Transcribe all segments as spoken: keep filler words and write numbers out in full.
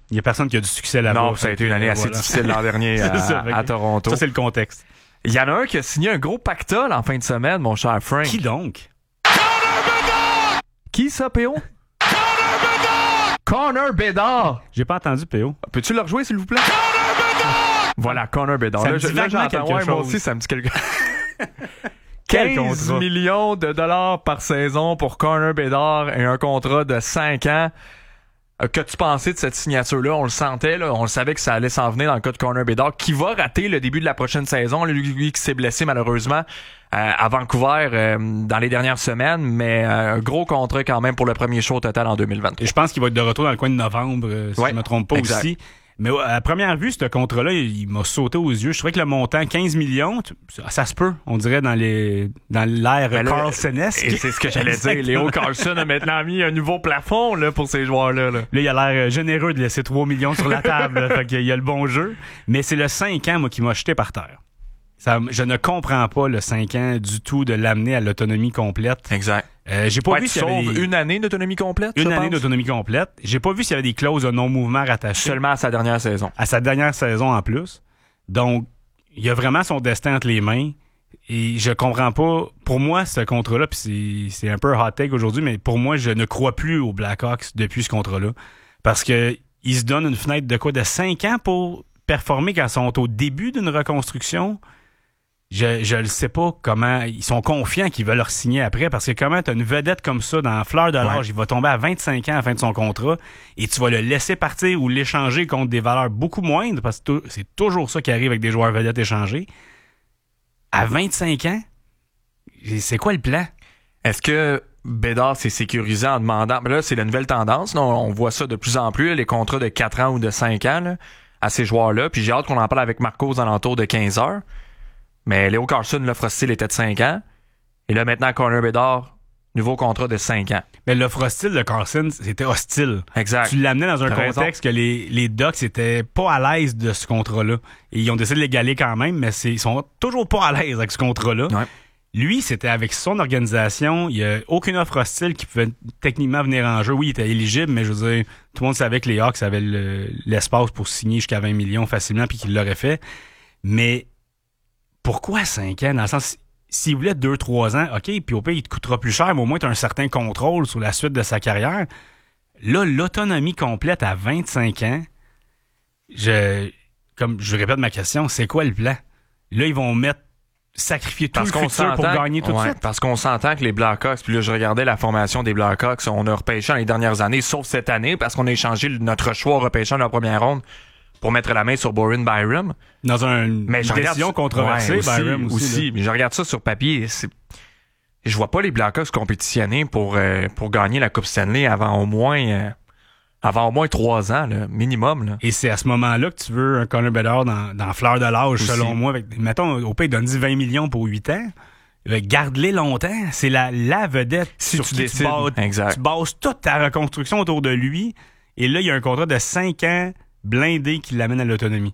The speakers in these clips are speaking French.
Il n'y a personne qui a du succès là-bas. Non, ça a été une année assez voilà. difficile l'an dernier à, ça, à Toronto. Ça, c'est le contexte. Il y en a un qui a signé un gros pactole en fin de semaine, mon cher Frank. Qui donc? Connor Bedard! Qui ça, P O? Connor Bedard! Connor Bedard! J'ai pas entendu, P O. Peux-tu le rejouer, s'il vous plaît? Connor Bedard! Voilà, Connor Bedard. Ça là, me dit là, vaguement quelque ouais, chose. moi aussi, ça me dit quelque chose. Quel quinze contrat? millions de dollars par saison pour Connor Bedard et un contrat de cinq ans. Qu'as-tu pensé de cette signature-là? On le sentait, là. On le savait que ça allait s'en venir dans le cas de Connor Bedard, qui va rater le début de la prochaine saison. Lui, lui qui s'est blessé malheureusement euh, à Vancouver euh, dans les dernières semaines, mais euh, un gros contrat quand même pour le premier show total en deux mille vingt-trois. Et je pense qu'il va être de retour dans le coin de novembre, euh, si ouais, je ne me trompe pas exact. aussi. Mais à la première vue, ce contrat-là, il, il m'a sauté aux yeux. Je trouvais que le montant, quinze millions, ça, ça se peut, on dirait, dans les dans l'ère Carlsonesque. Et c'est ce que j'allais dire. Léo Carlson a maintenant mis un nouveau plafond là, pour ces joueurs-là. Là, là il a l'air généreux de laisser trois millions sur la table. Là, fait qu'il y a le bon jeu. Mais c'est le cinq ans, moi, qui m'a jeté par terre. Ça, je ne comprends pas le cinq ans du tout de l'amener à l'autonomie complète. Exact. Euh, j'ai pas ouais, vu s'il y avait sauf des... une année d'autonomie complète. Une année pense. d'autonomie complète. J'ai pas vu s'il y avait des clauses de non-mouvement rattachées. Seulement à sa dernière saison. À sa dernière saison en plus. Donc, il a vraiment son destin entre les mains. Et je comprends pas. Pour moi, ce contrat-là, puis c'est, c'est un peu hot take aujourd'hui, mais pour moi, je ne crois plus aux Blackhawks depuis ce contrat-là. Parce que ils se donnent une fenêtre de quoi? De cinq ans pour performer quand ils sont au début d'une reconstruction. Je je le sais pas comment ils sont confiants qu'ils veulent leur signer après, parce que comment t'as une vedette comme ça dans la fleur de l'âge, ouais. Il va tomber à vingt-cinq ans à la fin de son contrat et tu vas le laisser partir ou l'échanger contre des valeurs beaucoup moindres, parce que c'est toujours ça qui arrive avec des joueurs vedettes échangés. À vingt-cinq ans, c'est quoi le plan? Est-ce que Bedard s'est sécurisé en demandant... Ben là, c'est la nouvelle tendance. Là, on voit ça de plus en plus, là, les contrats de quatre ans ou de cinq ans là, à ces joueurs-là. Puis j'ai hâte qu'on en parle avec Marco aux alentours de quinze heures. Mais Léo Carlson, l'offre hostile était de cinq ans. Et là, maintenant, Connor Bedard, nouveau contrat de cinq ans. Mais l'offre hostile de Carlson, c'était hostile. Exact. Tu l'amenais dans un T'as contexte raison. que les, les Ducks étaient pas à l'aise de ce contrat-là. Et ils ont décidé de l'égaler quand même, mais c'est, ils sont toujours pas à l'aise avec ce contrat-là. Ouais. Lui, c'était avec son organisation. Il n'y a aucune offre hostile qui pouvait techniquement venir en jeu. Oui, il était éligible, mais je veux dire, tout le monde savait que les Hawks avaient le, l'espace pour signer jusqu'à vingt millions facilement puis qu'ils l'auraient fait. Mais pourquoi cinq ans? Dans le sens, s'il voulait deux trois ans, OK, puis au pire, il te coûtera plus cher, mais au moins, tu as un certain contrôle sur la suite de sa carrière. Là, l'autonomie complète à vingt-cinq ans, je, comme je répète ma question, c'est quoi le plan? Là, ils vont mettre sacrifier tout parce le qu'on futur pour gagner tout de ouais, suite. Parce qu'on s'entend que les Blackhawks, puis là, je regardais la formation des Blackhawks, on a repêché dans les dernières années, sauf cette année, parce qu'on a échangé notre choix repêchant dans la première ronde pour mettre la main sur Bowen Byram. Dans un, mais une décision controversée, ouais, aussi, Byram aussi. aussi mais je regarde ça sur papier, c'est... je vois pas les Blackhawks compétitionner pour, euh, pour gagner la Coupe Stanley avant au moins... Euh... Avant au moins trois ans, là, minimum. Là. Et c'est à ce moment-là que tu veux un Connor Bedard dans, dans fleur de l'âge, aussi. Selon moi. Avec, mettons, au pays, donne vingt millions pour huit ans. Garde-les longtemps. C'est la, la vedette si sur tu qui décides. Tu bases, exact. tu bases toute ta reconstruction autour de lui. Et là, il y a un contrat de cinq ans blindé qui l'amène à l'autonomie.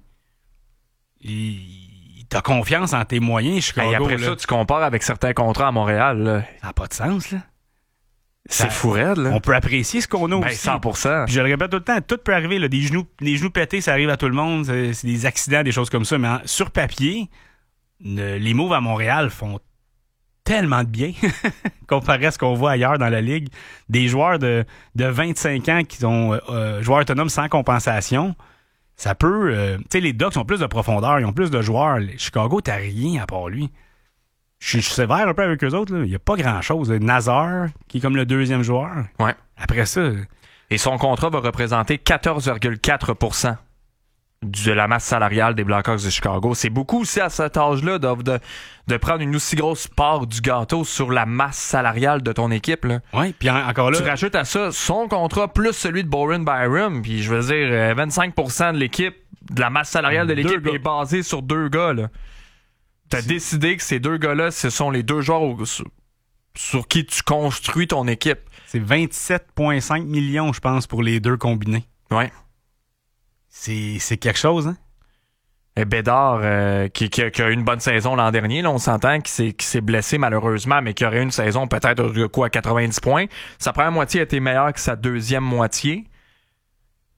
Il t'as confiance en tes moyens, Chicago. Et après là. ça, tu compares avec certains contrats à Montréal. Là. Ça n'a pas de sens, là. C'est fou raide, là. On peut apprécier ce qu'on a ben, aussi. cent pour cent. Puis je le répète tout le temps, tout peut arriver. Là, des genoux, des genoux pétés, ça arrive à tout le monde. C'est, c'est des accidents, des choses comme ça. Mais en, sur papier, le, les moves à Montréal font tellement de bien comparé à ce qu'on voit ailleurs dans la Ligue. Des joueurs de, de vingt-cinq ans qui sont euh, joueurs autonomes sans compensation. Ça peut... Euh, tu sais, les Ducks ont plus de profondeur, ils ont plus de joueurs. Les Chicago, t'as rien à part lui. Je suis sévère un peu avec eux autres. Il n'y a pas grand-chose. Nazar, qui est comme le deuxième joueur. Ouais. Après ça... Et son contrat va représenter quatorze virgule quatre pour cent de la masse salariale des Blackhawks de Chicago. C'est beaucoup aussi à cet âge-là de, de, de prendre une aussi grosse part du gâteau sur la masse salariale de ton équipe. Oui, puis en, encore là... Tu rajoutes à ça son contrat plus celui de Bowen Byram, puis je veux dire, vingt-cinq pour cent de l'équipe, de la masse salariale de l'équipe est basée sur deux gars, là. T'as c'est... décidé que ces deux gars-là, ce sont les deux joueurs au... sur... sur qui tu construis ton équipe. C'est vingt-sept virgule cinq millions, je pense, pour les deux combinés. Ouais. C'est, c'est quelque chose, hein? Et Bédard, euh, qui, qui, a, qui a eu une bonne saison l'an dernier, là, on s'entend qu'il s'est, qu'il s'est blessé malheureusement, mais qui aurait une saison peut-être de quoi, quatre-vingt-dix points. Sa première moitié a été meilleure que sa deuxième moitié.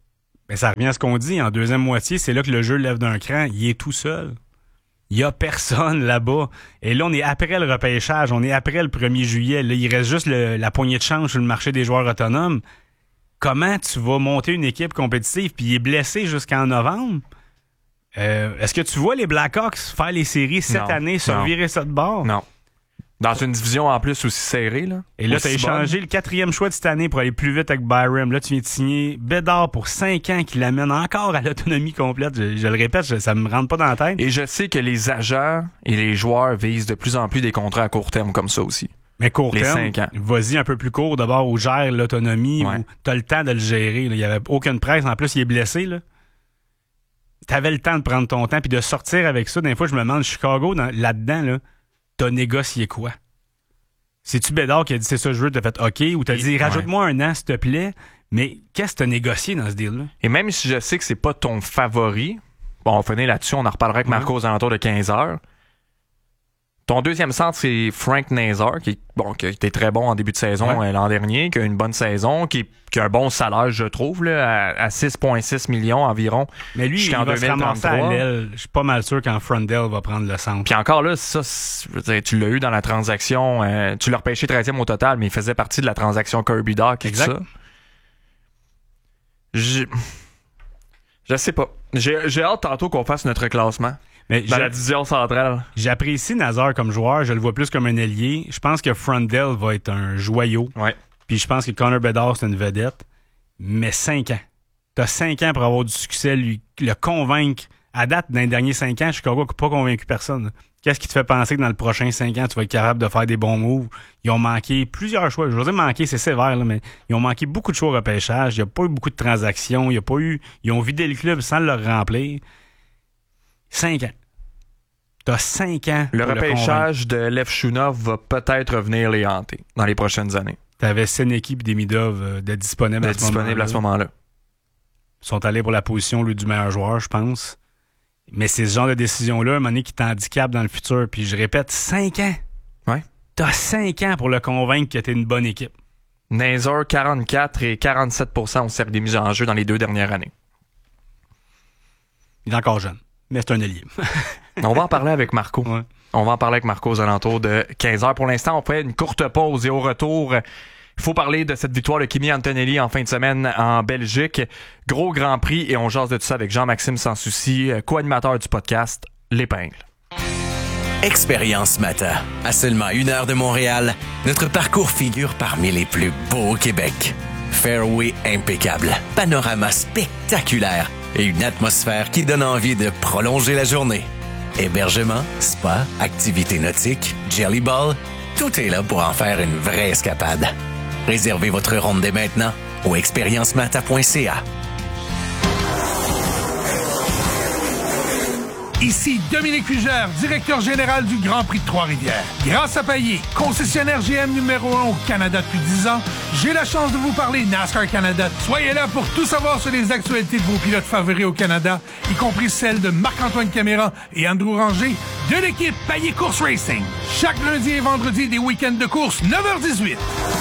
Ben, ça revient à ce qu'on dit. En deuxième moitié, c'est là que le jeu lève d'un cran. Il est tout seul. Il y a personne là-bas. Et là, on est après le repêchage. On est après le premier juillet. Là, il reste juste le, la poignée de change sur le marché des joueurs autonomes. Comment tu vas monter une équipe compétitive? Puis il est blessé jusqu'en novembre. Euh, est-ce que tu vois les Blackhawks faire les séries cette non, année, se non. revirer ça de bord? Non. Dans une division en plus aussi serrée. Là, Et là, tu as échangé le quatrième choix de cette année pour aller plus vite avec Byram. Là, tu viens de signer Bédard pour cinq ans qui l'amène encore à l'autonomie complète. Je, je le répète, je, ça me rentre pas dans la tête. Et je sais que les agents et les joueurs visent de plus en plus des contrats à court terme comme ça aussi. Mais court les terme, cinq ans. Vas-y un peu plus court d'abord où gère l'autonomie, ouais. où tu as le temps de le gérer. Il n'y avait aucune presse. En plus, il est blessé. Là. Tu avais le temps de prendre ton temps puis de sortir avec ça. Des fois, je me demande, Chicago, dans, là-dedans, là, t'as négocié quoi? C'est-tu Bédard qui a dit c'est ça je veux, t'as fait OK, ou t'as dit rajoute-moi ouais. un an, s'il te plaît, mais qu'est-ce que t'as négocié dans ce deal-là? Et même si je sais que c'est pas ton favori, bon, on va finir là-dessus, on en reparlera avec Marco ouais. aux alentours de quinze heures. Ton deuxième centre, c'est Frank Nazar, qui, bon, qui était très bon en début de saison ouais. l'an dernier, qui a une bonne saison, qui, qui a un bon salaire, je trouve, là, à, à six virgule six millions environ. Mais lui, il va se ramasser à l'aile. Je suis pas mal sûr qu'en Frondell va prendre le centre. Puis encore là, ça, je veux dire, tu l'as eu dans la transaction. Euh, tu l'as repêché treizième au total, mais il faisait partie de la transaction Kirby Dach et tout ça. Je... Je sais pas. J'ai, j'ai hâte tantôt qu'on fasse notre classement. Mais dans la division centrale. J'apprécie Nazar comme joueur. Je le vois plus comme un ailier. Je pense que Frondell va être un joyau. Ouais. Puis je pense que Connor Bedard, c'est une vedette. Mais cinq ans. T'as cinq ans pour avoir du succès, lui, le convaincre. À date, dans les derniers cinq ans, Chicago n'a pas convaincu personne. Qu'est-ce qui te fait penser que dans le prochain cinq ans, tu vas être capable de faire des bons moves? Ils ont manqué plusieurs choix. Je veux dire manquer, c'est sévère, là, mais ils ont manqué beaucoup de choix au repêchage. Il n'y a pas eu beaucoup de transactions. Il y a pas eu. Ils ont vidé le club sans le remplir. Cinq ans. T'as cinq ans. Le repêchage de Lev Shunov va peut-être venir les hanter dans les prochaines années. T'avais Seneki et Demidov euh, d'être disponibles à ce moment-là. disponibles à ce moment-là. Ils sont allés pour la position lui, du meilleur joueur, je pense. Mais c'est ce genre de décision-là, à un moment donné, qui t'handicape dans le futur. Puis je répète, cinq ans. Ouais. T'as cinq ans pour le convaincre que t'es une bonne équipe. Nazar, quarante-quatre et quarante-sept pour cent au cercle des mises en jeu dans les deux dernières années. Il est encore jeune. Mais c'est un ailier. On va en parler avec Marco. Ouais. On va en parler avec Marco aux alentours de quinze heures. Pour l'instant, on fait une courte pause et au retour, il faut parler de cette victoire de Kimi Antonelli en fin de semaine en Belgique. Gros Grand Prix et on jase de tout ça avec Jean-Maxime Sanssouci, co-animateur du podcast L'Épingle. Expérience Mata. À seulement une heure de Montréal, notre parcours figure parmi les plus beaux au Québec. Fairway impeccable, panorama spectaculaire et une atmosphère qui donne envie de prolonger la journée. Hébergement, spa, activités nautiques, jelly ball, tout est là pour en faire une vraie escapade. Réservez votre ronde dès maintenant au expérience mata point c a. Ici Dominique Fugère, directeur général du Grand Prix de Trois-Rivières. Grâce à Payet, concessionnaire G M numéro un au Canada depuis dix ans, j'ai la chance de vous parler NASCAR Canada. Soyez là pour tout savoir sur les actualités de vos pilotes favoris au Canada, y compris celles de Marc-Antoine Caméra et Andrew Ranger de l'équipe Payet Course Racing. Chaque lundi et vendredi des week-ends de course, neuf heures dix-huit.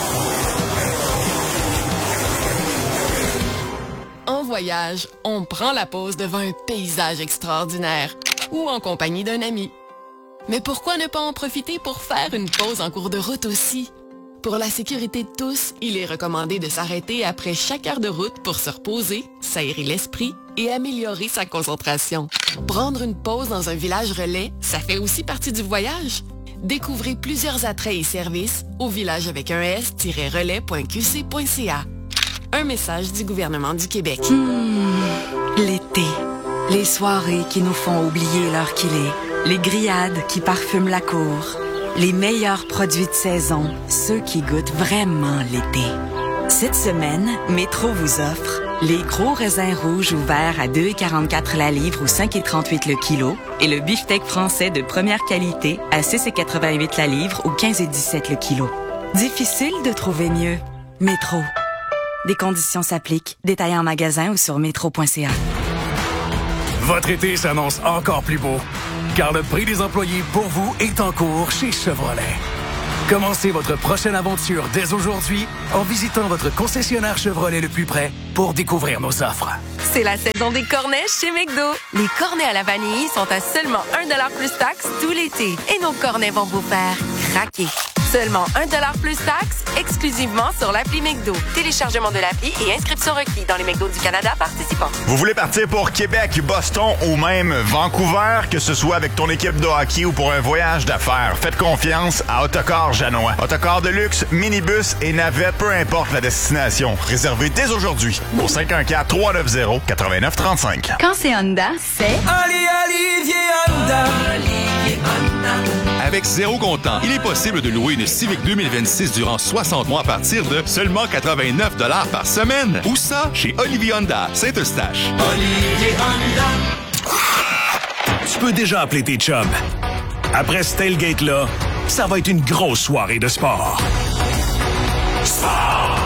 En voyage, on prend la pause devant un paysage extraordinaire ou en compagnie d'un ami. Mais pourquoi ne pas en profiter pour faire une pause en cours de route aussi? Pour la sécurité de tous, il est recommandé de s'arrêter après chaque heure de route pour se reposer, s'aérer l'esprit et améliorer sa concentration. Prendre une pause dans un village relais, ça fait aussi partie du voyage. Découvrez plusieurs attraits et services au village avec un s-relais point q c point c a. Un message du gouvernement du Québec. Mmh, l'été. Les soirées qui nous font oublier l'heure qu'il est. Les grillades qui parfument la cour. Les meilleurs produits de saison. Ceux qui goûtent vraiment l'été. Cette semaine, Métro vous offre les gros raisins rouges ouverts à deux virgule quarante-quatre la livre ou cinq virgule trente-huit le kilo et le beefsteak français de première qualité à six virgule quatre-vingt-huit la livre ou quinze virgule dix-sept le kilo. Difficile de trouver mieux. Métro. Des conditions s'appliquent. Détaillez en magasin ou sur métro point c a. Votre été s'annonce encore plus beau, car le prix des employés pour vous est en cours chez Chevrolet. Commencez votre prochaine aventure dès aujourd'hui en visitant votre concessionnaire Chevrolet le plus près pour découvrir nos offres. C'est la saison des cornets chez McDo. Les cornets à la vanille sont à seulement un dollar plus taxe tout l'été. Et nos cornets vont vous faire craquer. Seulement un dollar plus taxe, exclusivement sur l'appli McDo. Téléchargement de l'appli et inscription requis dans les McDo du Canada participants. Vous voulez partir pour Québec, Boston ou même Vancouver, que ce soit avec ton équipe de hockey ou pour un voyage d'affaires, faites confiance à Autocar Janois. Autocar de luxe, minibus et navette, peu importe la destination. Réservez dès aujourd'hui au cinq un quatre, trois neuf zéro, neuf neuf trois cinq. Quand c'est Honda, c'est... Ali Olivier Honda. Olivier Honda. Avec zéro comptant, il est possible de louer une Civic deux mille vingt-six durant soixante mois à partir de seulement quatre-vingt-neuf dollars par semaine. Où ça? Chez Olivier Honda, Saint-Eustache. Olivier Honda. Tu peux déjà appeler tes chums. Après ce tailgate-là, ça va être une grosse soirée de sport. Sport!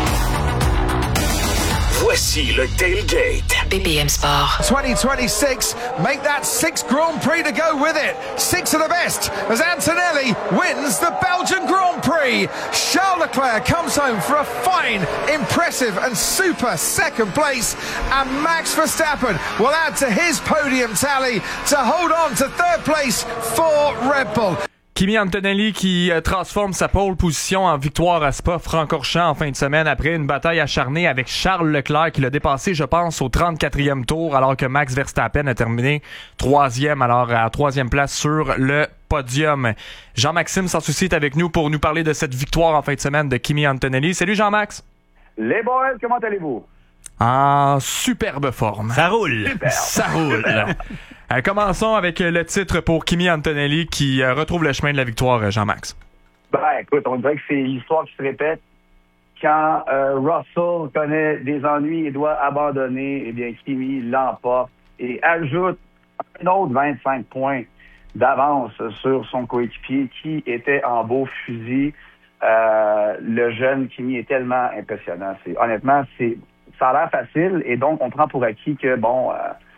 Voici le tailgate. B P M Sport. twenty twenty-six, make that sixth Grand Prix to go with it. Six of the best as Antonelli wins the Belgian Grand Prix. Charles Leclerc comes home for a fine, impressive and super second place. And Max Verstappen will add to his podium tally to hold on to third place for Red Bull. Kimi Antonelli qui euh, transforme sa pole position en victoire à Spa-Francorchamps en fin de semaine après une bataille acharnée avec Charles Leclerc qui l'a dépassé, je pense, au trente-quatrième tour alors que Max Verstappen a terminé troisième, alors à troisième place sur le podium. Jean-Maxime Sans-Souci est avec nous pour nous parler de cette victoire en fin de semaine de Kimi Antonelli. Salut Jean-Max! Les boys, comment allez-vous? En superbe forme. Ça roule! Super. Ça roule! Euh, commençons avec le titre pour Kimi Antonelli qui euh, retrouve le chemin de la victoire, Jean-Max. Ben, écoute, on dirait que c'est l'histoire qui se répète. Quand euh, Russell connaît des ennuis et doit abandonner, eh bien, Kimi l'emporte et ajoute un autre vingt-cinq points d'avance sur son coéquipier qui était en beau fusil. Euh, le jeune Kimi est tellement impressionnant. C'est, honnêtement, c'est, ça a l'air facile et donc on prend pour acquis que, bon... Euh,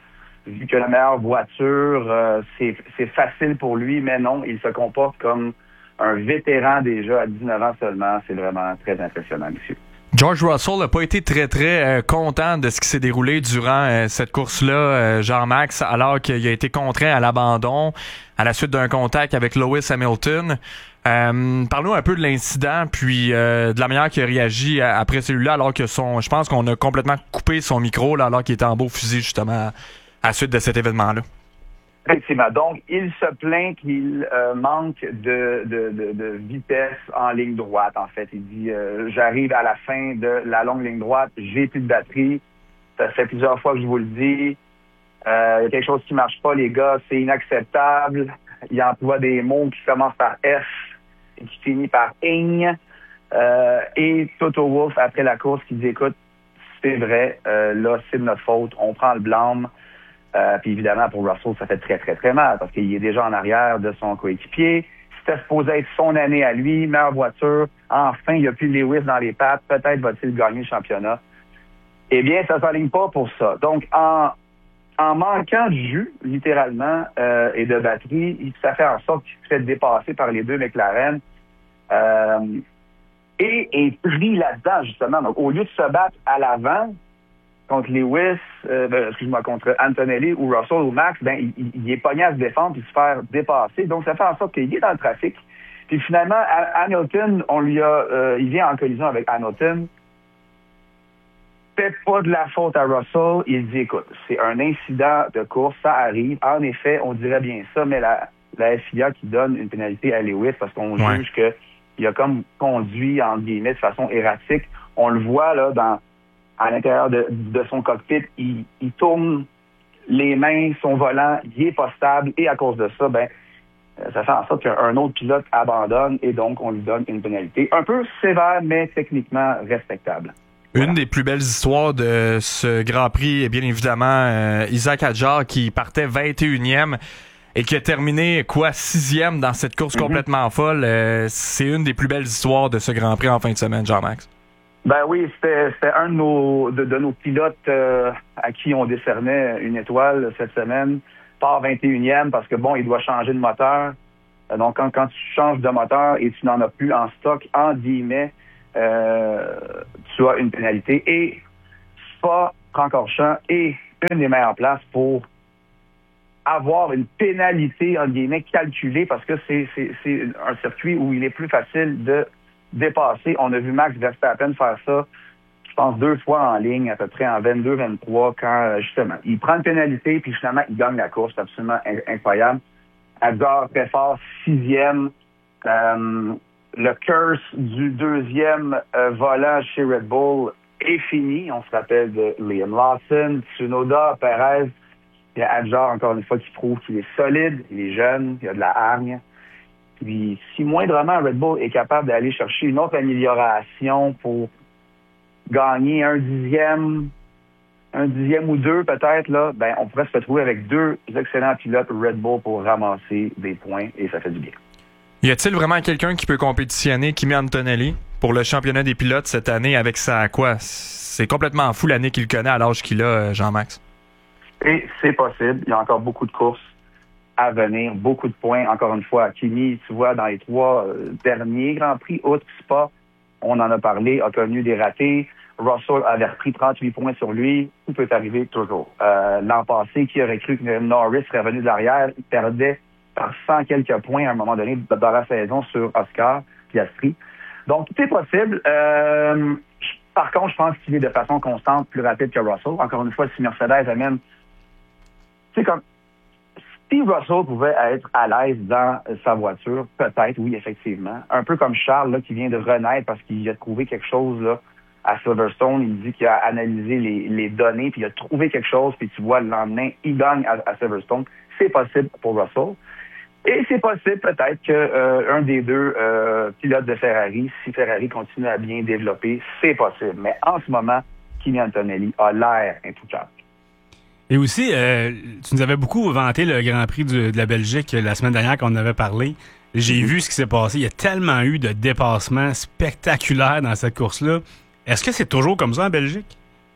vu que la meilleure voiture, euh, c'est, c'est facile pour lui, mais non, il se comporte comme un vétéran déjà à dix-neuf ans seulement. C'est vraiment très impressionnant, monsieur. George Russell n'a pas été très, très euh, content de ce qui s'est déroulé durant euh, cette course-là, euh, Jean-Max, alors qu'il a été contraint à l'abandon à la suite d'un contact avec Lewis Hamilton. Euh, parlons un peu de l'incident, puis euh, de la manière qu'il a réagi à, après celui-là, alors que son, je pense qu'on a complètement coupé son micro, là, alors qu'il était en beau fusil, justement, à la suite de cet événement-là. Effectivement. Donc, il se plaint qu'il euh, manque de, de, de, de vitesse en ligne droite, en fait. Il dit euh, « J'arrive à la fin de la longue ligne droite, j'ai plus de batterie. Ça fait plusieurs fois que je vous le dis. Euh, il y a quelque chose qui marche pas, les gars. C'est inacceptable. » Il emploie des mots qui commencent par F et qui finissent par « ing euh, ». Et Toto Wolff, après la course, qui dit « Écoute, c'est vrai, euh, là, c'est de notre faute. On prend le blâme. » Euh, puis évidemment, pour Russell, ça fait très, très, très mal parce qu'il est déjà en arrière de son coéquipier. C'était supposé être son année à lui, meilleure voiture. Enfin, il n'y a plus Lewis dans les pattes. Peut-être va-t-il gagner le championnat. Eh bien, ça ne s'aligne pas pour ça. Donc, en, en manquant de jus, littéralement, euh, et de batterie, ça fait en sorte qu'il se fait dépasser par les deux McLaren. Euh, et est pris là-dedans, justement. Donc, au lieu de se battre à l'avant, contre Lewis, euh, ben, excuse-moi, contre Antonelli ou Russell ou Max, ben, il, il est pogné à se défendre puis se faire dépasser. Donc, ça fait en sorte qu'il est dans le trafic. Puis finalement, Hamilton, on lui a, euh, il vient en collision avec Hamilton. Peut-être pas de la faute à Russell. Il dit, écoute, c'est un incident de course, ça arrive. En effet, on dirait bien ça, mais la, la F I A qui donne une pénalité à Lewis parce qu'on ouais. juge qu'il a comme conduit, entre guillemets, de façon erratique. On le voit, là, dans à l'intérieur de, de son cockpit, il, il tourne les mains, son volant, il est pas stable, et à cause de ça, ben, ça fait en sorte qu'un autre pilote abandonne, et donc on lui donne une pénalité un peu sévère, mais techniquement respectable. Une voilà. des plus belles histoires de ce Grand Prix est bien évidemment euh, Isaac Hadjar qui partait vingt et unième et qui a terminé, quoi, sixième dans cette course mm-hmm. complètement folle. Euh, c'est une des plus belles histoires de ce Grand Prix en fin de semaine, Jean-Max. Ben oui, c'était, c'était un de nos, de, de nos pilotes euh, à qui on décernait une étoile cette semaine, part vingt et unième parce que bon, il doit changer de moteur. Euh, donc, quand, quand tu changes de moteur et tu n'en as plus en stock, en guillemets, euh, tu as une pénalité. Et Spa, Francorchamps est une des meilleures places pour avoir une pénalité, en guillemets, calculée, parce que c'est, c'est, c'est un circuit où il est plus facile de dépasser. On a vu Max Verstappen faire ça, je pense, deux fois en ligne, à peu près en vingt-deux vingt-trois, quand, justement, il prend une pénalité, puis finalement, il gagne la course. C'est absolument incroyable. Edgar très fort, sixième. Euh, le curse du deuxième euh, volant chez Red Bull est fini. On se rappelle de Liam Lawson, Tsunoda, Perez. Il y a Adjar, encore une fois, qui prouve qu'il est solide, il est jeune, il a de la hargne. Puis, si moindrement Red Bull est capable d'aller chercher une autre amélioration pour gagner un dixième, un dixième ou deux peut-être, là, ben, on pourrait se retrouver avec deux excellents pilotes Red Bull pour ramasser des points, et ça fait du bien. Y a-t-il vraiment quelqu'un qui peut compétitionner Kimi Antonelli pour le championnat des pilotes cette année avec sa quoi? C'est complètement fou l'année qu'il connaît à l'âge qu'il a, Jean-Max. Et c'est possible. Il y a encore beaucoup de courses à venir, beaucoup de points. Encore une fois, Kimi, tu vois, dans les trois euh, derniers Grands Prix, outre Spa, on en a parlé, a connu des ratés. Russell avait repris trente-huit points sur lui. Tout peut arriver toujours. Euh, l'an passé, qui aurait cru que Norris serait revenu de l'arrière? Il perdait par cent quelques points à un moment donné dans la saison sur Oscar Piastri. Donc, tout est possible. Euh, par contre, je pense qu'il est de façon constante plus rapide que Russell. Encore une fois, si Mercedes amène... C'est comme... Si Russell pouvait être à l'aise dans sa voiture, peut-être, oui, effectivement. Un peu comme Charles, là, qui vient de renaître parce qu'il a trouvé quelque chose, là, à Silverstone. Il dit qu'il a analysé les, les données, puis il a trouvé quelque chose, puis tu vois, le lendemain, il gagne à, à Silverstone. C'est possible pour Russell. Et c'est possible, peut-être, qu'un euh, des deux euh, pilotes de Ferrari, si Ferrari continue à bien développer, c'est possible. Mais en ce moment, Kimi Antonelli a l'air intouchable. Et aussi, euh, tu nous avais beaucoup vanté le Grand Prix du, de la Belgique la semaine dernière qu'on en avait parlé. J'ai mm-hmm. vu ce qui s'est passé. Il y a tellement eu de dépassements spectaculaires dans cette course-là. Est-ce que c'est toujours comme ça en Belgique?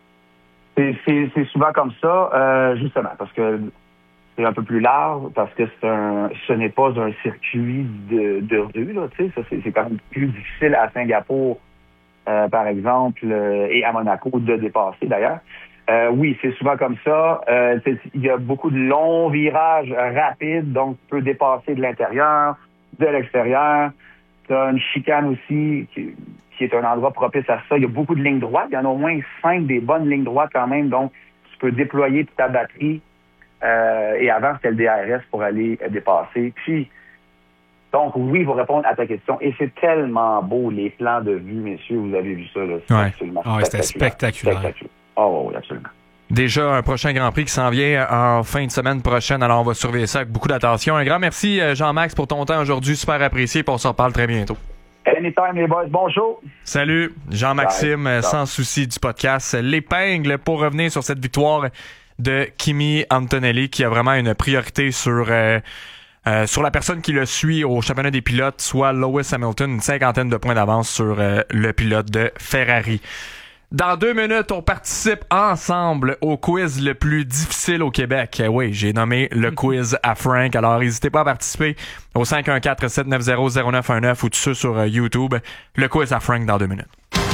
C'est, c'est, c'est souvent comme ça, euh, justement, parce que c'est un peu plus large, parce que c'est un, ce n'est pas un circuit de, de rue, là, tu sais. Ça, c'est, c'est quand même plus difficile à Singapour, euh, par exemple, euh, et à Monaco de dépasser, d'ailleurs. Euh, oui, c'est souvent comme ça. Euh, il y a beaucoup de longs virages rapides, donc tu peux dépasser de l'intérieur, de l'extérieur. Tu as une chicane aussi qui, qui est un endroit propice à ça. Il y a beaucoup de lignes droites. Il y en a au moins cinq des bonnes lignes droites quand même, donc tu peux déployer toute ta batterie. Euh, et avant, c'était le D R S pour aller euh, dépasser. Puis, donc oui, pour répondre à ta question, et c'est tellement beau, les plans de vue, messieurs, vous avez vu ça, là. C'est ouais. absolument oh, spectaculaire. C'était spectaculaire. spectaculaire. Oh, oui, absolument. Déjà un prochain Grand Prix qui s'en vient en fin de semaine prochaine, alors on va surveiller ça avec beaucoup d'attention. Un grand merci, Jean-Max, pour ton temps aujourd'hui, super apprécié, puis on se reparle très bientôt. Anytime, les boys, bonjour. Salut, Jean-Maxime, Bye. Sans Bye. Souci du podcast. L'épingle pour revenir sur cette victoire de Kimi Antonelli, qui a vraiment une priorité sur... Euh, Euh, sur la personne qui le suit au championnat des pilotes, soit Lewis Hamilton, une cinquantaine de points d'avance sur euh, le pilote de Ferrari. Dans deux minutes, on participe ensemble au quiz le plus difficile au Québec. Euh, oui, j'ai nommé le quiz à Frank. Alors, n'hésitez pas à participer au cinq un quatre, sept neuf zéro, zéro neuf un neuf ou tout ça sur euh, YouTube. Le quiz à Frank dans deux minutes.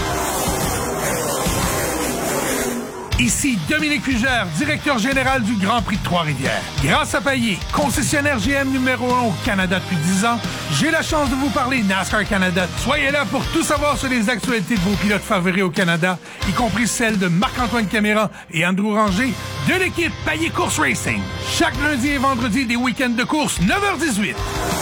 Ici Dominique Fugère, directeur général du Grand Prix de Trois-Rivières. Grâce à Payet, concessionnaire G M numéro un au Canada depuis dix ans, j'ai la chance de vous parler NASCAR Canada. Soyez là pour tout savoir sur les actualités de vos pilotes favoris au Canada, y compris celles de Marc-Antoine Caméra et Andrew Ranger de l'équipe Payet Course Racing. Chaque lundi et vendredi, des week-ends de course, neuf heures dix-huit.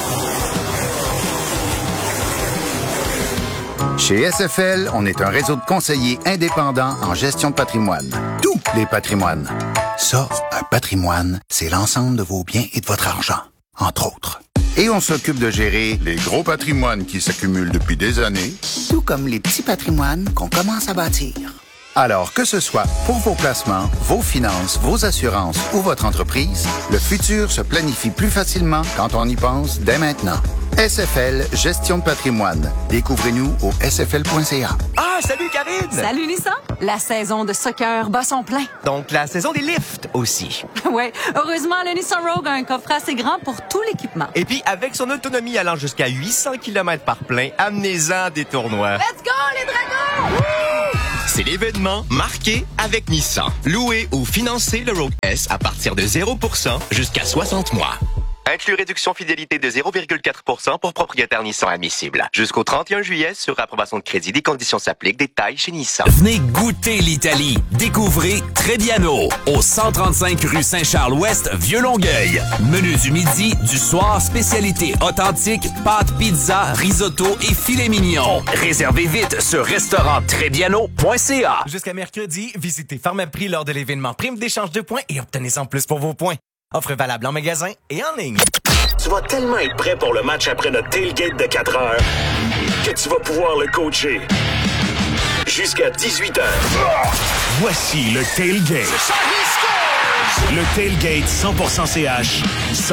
Chez S F L, on est un réseau de conseillers indépendants en gestion de patrimoine. Tous les patrimoines. Ça, un patrimoine, c'est l'ensemble de vos biens et de votre argent, entre autres. Et on s'occupe de gérer les gros patrimoines qui s'accumulent depuis des années, tout comme les petits patrimoines qu'on commence à bâtir. Alors, que ce soit pour vos placements, vos finances, vos assurances ou votre entreprise, le futur se planifie plus facilement quand on y pense dès maintenant. S F L Gestion de patrimoine. Découvrez-nous au s f l point c a. Ah, salut Karine! Salut Nissan! La saison de soccer bat son plein. Donc la saison des lifts aussi. Ouais, heureusement, le Nissan Rogue a un coffre assez grand pour tout l'équipement. Et puis, avec son autonomie allant jusqu'à huit cents kilomètres par plein, amenez-en des tournois. Let's go, les dragons! Woo! C'est l'événement marqué avec Nissan. Louez ou financez le Rogue S à partir de zéro pour cent jusqu'à soixante mois. Inclus réduction fidélité de zéro virgule quatre pour cent pour propriétaire Nissan admissible. Jusqu'au trente et un juillet, sur approbation de crédit, des conditions s'appliquent. Détails chez Nissan. Venez goûter l'Italie. Découvrez Trebbiano, au cent trente-cinq rue Saint-Charles-Ouest, Vieux-Longueuil. Menu du midi, du soir, spécialité authentique, pâtes, pizza, risotto et filet mignon. Réservez vite sur restaurant trebbiano point c a. Jusqu'à mercredi, visitez Pharmaprix lors de l'événement Prime d'échange de points et obtenez en plus pour vos points. Offre valable en magasin et en ligne. Tu vas tellement être prêt pour le match après notre tailgate de quatre heures que tu vas pouvoir le coacher jusqu'à dix-huit heures. Voici le tailgate. Le tailgate cent pour cent C H.